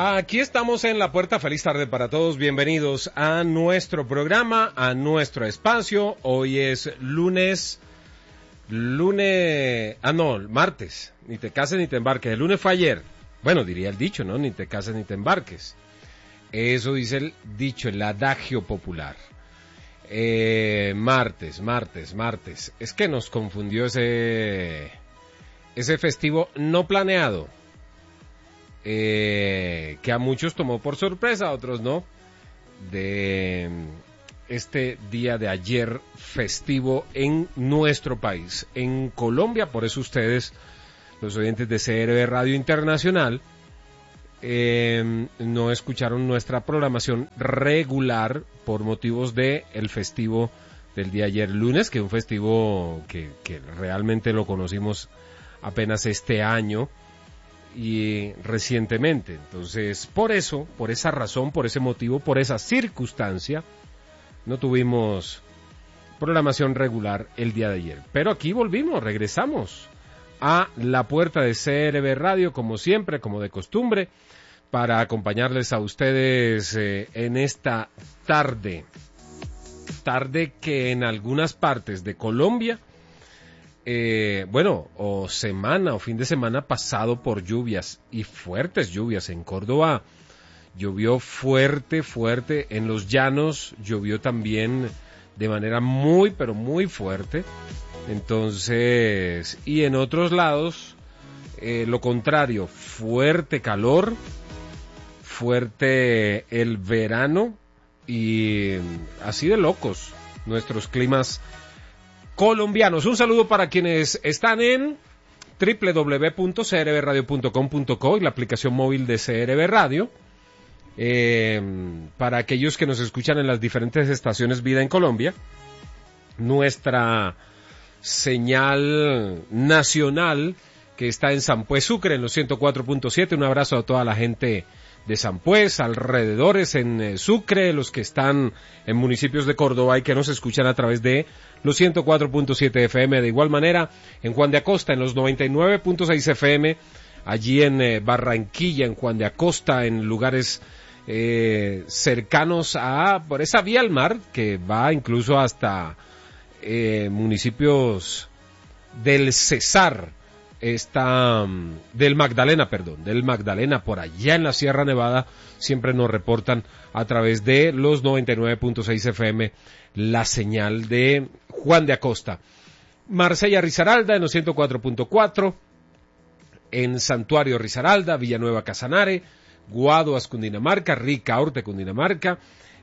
Aquí estamos en La Puerta. Feliz tarde para todos. Bienvenidos a nuestro programa, a nuestro espacio. Hoy es martes. Ni te cases ni te embarques. El lunes fue ayer. Bueno, diría el dicho, ¿no? Ni te cases ni te embarques. Eso dice el dicho, el adagio popular. Martes. Es que nos confundió ese festivo no planeado. Que a muchos tomó por sorpresa, a otros no, de este día de ayer festivo en nuestro país, en Colombia. Por eso ustedes, los oyentes de CRB Radio Internacional, no escucharon nuestra programación regular por motivos de el festivo del día ayer lunes, que es un festivo que realmente lo conocimos apenas este año y recientemente. Entonces, por esa razón, por ese motivo, por esa circunstancia, no tuvimos programación regular el día de ayer. Pero aquí regresamos a La Puerta de CRB Radio, como siempre, como de costumbre, para acompañarles a ustedes en esta tarde que en algunas partes de Colombia, o semana o fin de semana pasado por lluvias y fuertes lluvias. En Córdoba llovió fuerte, en los llanos llovió también de manera muy, pero muy fuerte. Entonces, y en otros lados, lo contrario, fuerte calor, fuerte el verano, y así de locos nuestros climas colombianos. Un saludo para quienes están en www.crbradio.com.co y la aplicación móvil de CRB Radio. Para aquellos que nos escuchan en las diferentes estaciones Vida en Colombia, nuestra señal nacional que está en Sampués, Sucre, en los 104.7. Un abrazo a toda la gente de Sampués, alrededores en Sucre, los que están en municipios de Córdoba y que nos escuchan a través de los 104.7 FM. De igual manera, en Juan de Acosta, en los 99.6 FM, allí en Barranquilla, en Juan de Acosta, en lugares cercanos por esa vía al mar, que va incluso hasta municipios del Cesar, del Magdalena, por allá en la Sierra Nevada, siempre nos reportan a través de los 99.6 FM la señal de Juan de Acosta. Marsella Risaralda en los 104.4, en Santuario Risaralda, Villanueva Casanare, Guaduas, Cundinamarca, Ricaurte, Cundinamarca,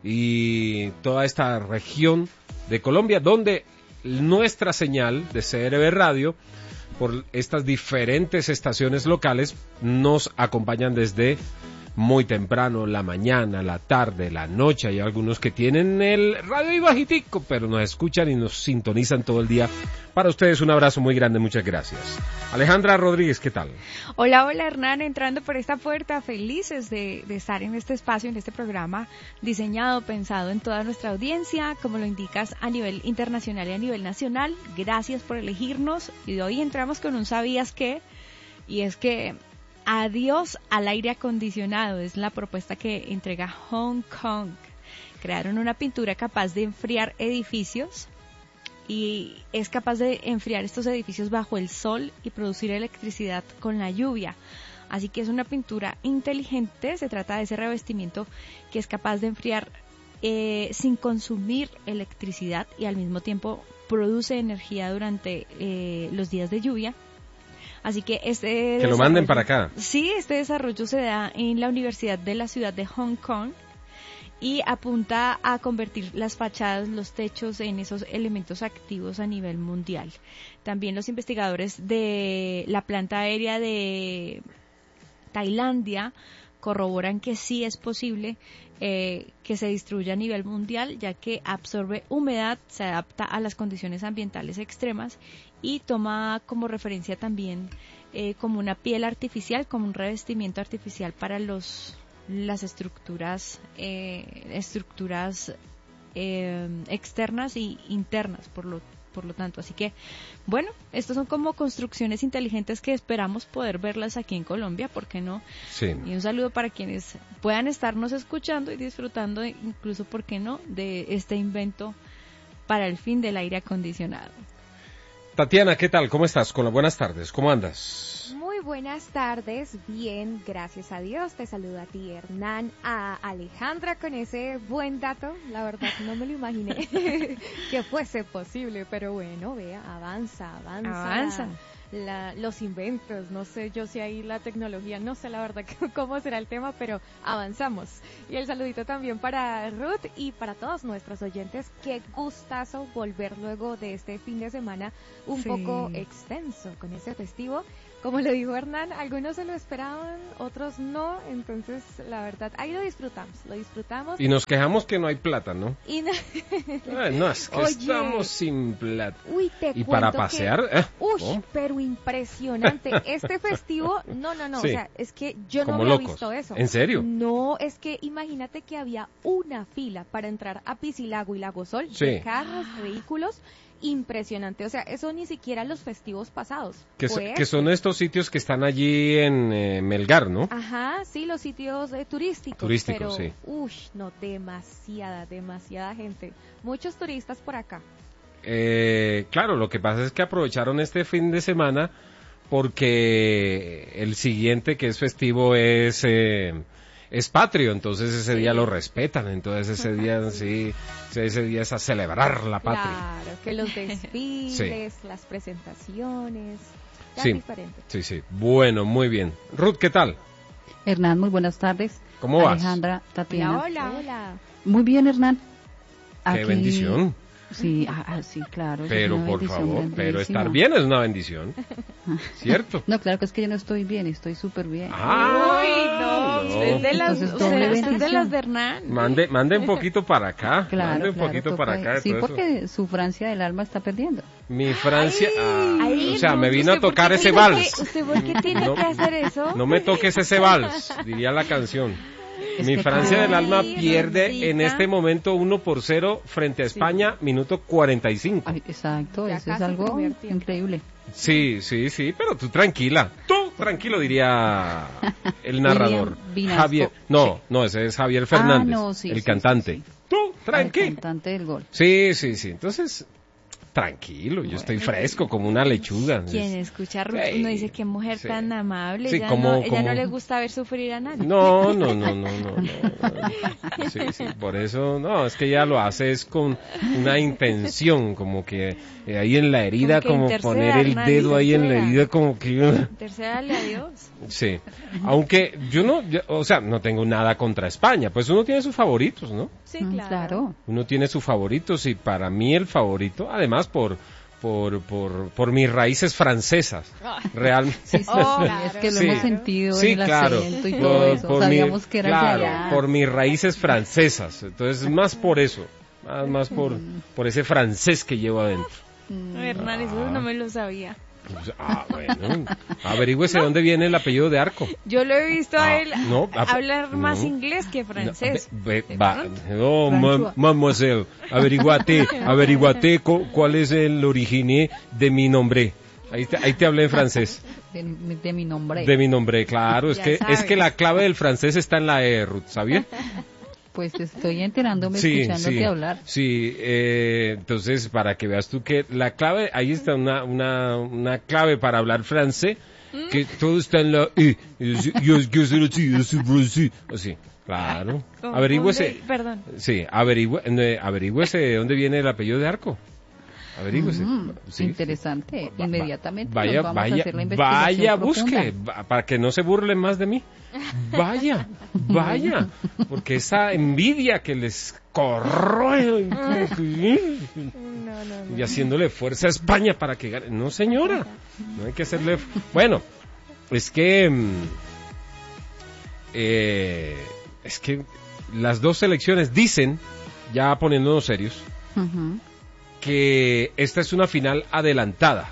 y toda esta región de Colombia, donde nuestra señal de CRB Radio, por estas diferentes estaciones locales, nos acompañan desde muy temprano, la mañana, la tarde, la noche. Hay algunos que tienen el radio ahí bajitico, pero nos escuchan y nos sintonizan todo el día. Para ustedes un abrazo muy grande, muchas gracias. Alejandra Rodríguez, ¿qué tal? Hola Hernán, entrando por esta puerta, felices de estar en este espacio, en este programa diseñado, pensado en toda nuestra audiencia, como lo indicas, a nivel internacional y a nivel nacional. Gracias por elegirnos, y hoy entramos con un ¿sabías qué? Y es que adiós al aire acondicionado es la propuesta que entrega Hong Kong. Crearon una pintura capaz de enfriar edificios y es capaz de enfriar estos edificios bajo el sol y producir electricidad con la lluvia. Así que es una pintura inteligente. Se trata de ese revestimiento que es capaz de enfriar sin consumir electricidad y al mismo tiempo produce energía durante los días de lluvia. Así que que lo manden para acá. Sí, este desarrollo se da en la Universidad de la Ciudad de Hong Kong y apunta a convertir las fachadas, los techos en esos elementos activos a nivel mundial. También los investigadores de la planta aérea de Tailandia corroboran que sí es posible que se distribuya a nivel mundial, ya que absorbe humedad, se adapta a las condiciones ambientales extremas y toma como referencia también como una piel artificial, como un revestimiento artificial para las estructuras externas y internas, por lo por lo tanto. Así que, bueno, estas son como construcciones inteligentes que esperamos poder verlas aquí en Colombia, ¿por qué no? Sí. Y un saludo para quienes puedan estarnos escuchando y disfrutando, incluso, ¿por qué no?, de este invento para el fin del aire acondicionado. Tatiana, ¿qué tal? ¿Cómo estás? Buenas tardes, ¿cómo andas? Muy buenas tardes, bien, gracias a Dios. Te saludo a ti, Hernán, a Alejandra con ese buen dato. La verdad no me lo imaginé que fuese posible, pero bueno, vea, avanza. Los inventos, no sé yo si ahí la tecnología, no sé la verdad cómo será el tema, pero avanzamos. Y el saludito también para Ruth y para todos nuestros oyentes. Qué gustazo volver luego de este fin de semana un poco extenso con ese festivo. Como lo dijo Hernán, algunos se lo esperaban, otros no, entonces la verdad, ahí lo disfrutamos. Y nos quejamos que no hay plata, ¿no? Y no, no, es que Oye, estamos sin plata. Uy, te y cuento para pasear, pero impresionante. Este festivo, no, Sí. o sea, es que yo Como no había locos. visto eso. ¿En serio? No, es que imagínate que había una fila para entrar a Piscilago y Lago Sol, Sí. de carros, vehículos, impresionante. O sea, eso ni siquiera los festivos pasados. Que son estos sitios que están allí en Melgar, ¿no? Ajá, sí, los sitios turísticos. Turísticos, pero, sí. no, demasiada gente. Muchos turistas por acá. Claro, lo que pasa es que aprovecharon este fin de semana porque el siguiente, que es festivo, es patrio, entonces ese día lo respetan, entonces ese día sí, ese día es a celebrar la patria. Claro, que los desfiles, las presentaciones, ya es diferente. Sí, bueno, muy bien. Ruth, ¿qué tal? Hernán, muy buenas tardes. ¿Cómo vas? Alejandra, Tatiana. Hola. Muy bien, Hernán. Qué bendición. Sí, sí, claro. Pero es una por bendición favor, pero grandísima. estar bien es una bendición, ¿cierto? No, claro que es que yo no estoy bien, estoy súper bien. Usted de las, Entonces, doble usted de bendición. las de Hernán. Mande un poquito para acá. Claro, mande un poquito toca para ahí. acá. de Sí, todo eso. porque su Francia del alma está perdiendo. Mi Francia. Ay, o sea, me Ruth, vino a ¿usted por tocar qué ese tiene vals. ¿Usted por qué tiene No. que hacer eso? No me toques ese vals, diría la canción. Es Mi que Francia claro. del alma Ay, pierde Rosita. en este momento 1-0 frente a España, minuto 45. Ay, exacto, Ya eso es casi algo primer tiempo. increíble. Sí, pero tú tranquila. Tú tranquilo, diría el narrador. William Vinasco. Javier. No, ese es Javier Fernández, no, sí, el sí, cantante. sí, sí. Tú El tranquilo. cantante del gol. Sí. Entonces, tranquilo, yo estoy fresco como una lechuga. Quien escucha a Ruth, Sí, uno dice, qué mujer sí. tan amable. Sí, Ella, ella no le gusta ver sufrir a nadie. No. Sí, por eso, no, es que ella lo hace es con una intención, como que ahí en la herida, Como como que poner interceda, el Hernán, dedo ahí en la interceda. herida, como que... Tercérale a Dios. Sí, aunque o sea, no tengo nada contra España, pues uno tiene sus favoritos, ¿no? Sí, Claro. Uno tiene sus favoritos y para mí el favorito, además por mis raíces francesas, realmente. Sí, Oh, es que lo sí. hemos sentido Sí, en el claro. acento y todo eso. Sabíamos que era de claro, allá. por mis raíces francesas, entonces más por eso, más por ese francés que llevo adentro. Hernán, eso no me lo sabía. Pues, bueno, averígüese dónde viene el apellido de Arco. Yo lo he visto a él hablar más no. inglés que francés. Mademoiselle, averiguate cuál es el origen de mi nombre. Ahí te hablé en francés. De mi nombre. De mi nombre, claro. Ya Es sabes. que la clave del francés está en la E, Ruth, ¿sabía? Pues estoy enterándome escuchándote hablar. Sí, entonces para que veas tú que la clave, ahí está una clave para hablar francés, que todo está en la E. Sí, claro. Averígüese. Perdón. Sí, averígüese de dónde viene el apellido de Arco. Averígüese. Sí. Interesante. Inmediatamente Vaya, nos vamos a hacer la investigación vaya, profunda. busque, para que no se burlen más de mí. Vaya, porque esa envidia que les corroe y haciéndole fuerza a España para que gane. No, señora, no hay que hacerle. Bueno, es que las dos selecciones dicen, ya poniéndonos serios, Ujú. que esta es una final adelantada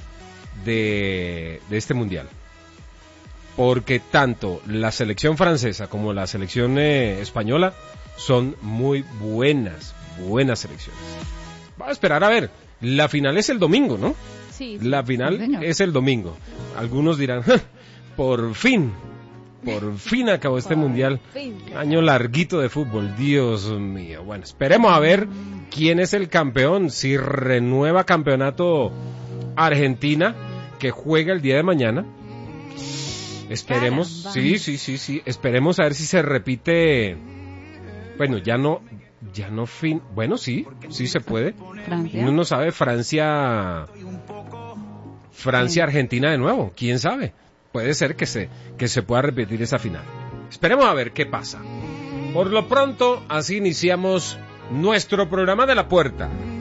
de este mundial, porque tanto la selección francesa como la selección española son muy buenas selecciones. Vamos a esperar a ver La final es el domingo, ¿no? Sí. La final es el domingo. Algunos dirán, por fin acabó este mundial. Año larguito de fútbol, Dios mío. Bueno, esperemos a ver quién es el campeón, si renueva campeonato Argentina, que juega el día de mañana. Esperemos, Caramba. sí, esperemos a ver si se repite. Bueno, bueno, sí se puede. Francia. Uno no sabe, Francia, Argentina de nuevo, quién sabe. Puede ser que se pueda repetir esa final. Esperemos a ver qué pasa. Por lo pronto, así iniciamos nuestro programa de La Puerta.